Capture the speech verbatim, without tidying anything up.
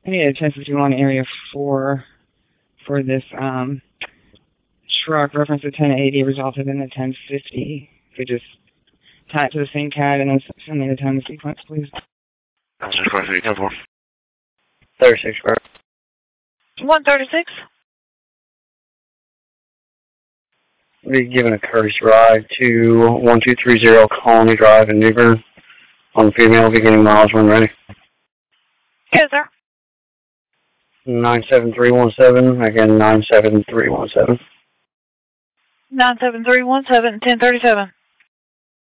I need a ten fifty-one area four for this um, truck. Reference to ten eighty resulted in the ten fifty. If we just tie it to the same C A D and then send me the time sequence, please. That's six five three ten four. thirty-six, correct. one thirty-six. Be given a courtesy ride to one two three zero Colony Drive in New Bern on female beginning miles when ready. Yes, sir. nine seven three one seven, again nine seven three one seven. nine seven three one seven, ten thirty-seven.